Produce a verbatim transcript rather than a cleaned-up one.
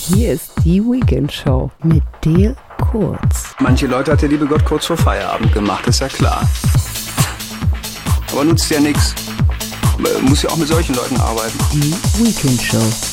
Hier ist die Weekend Show mit Dale Kurz. Manche Leute hat der liebe Gott kurz vor Feierabend gemacht, ist ja klar. Aber nutzt ja nichts. Muss ja auch mit solchen Leuten arbeiten. Die Weekend Show.